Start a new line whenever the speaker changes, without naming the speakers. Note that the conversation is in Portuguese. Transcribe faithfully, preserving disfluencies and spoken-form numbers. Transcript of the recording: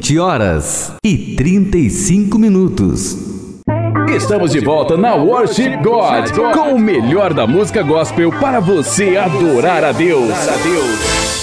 vinte horas e trinta e cinco minutos.
Estamos de volta na Worship God, com o melhor da música gospel para você adorar a Deus.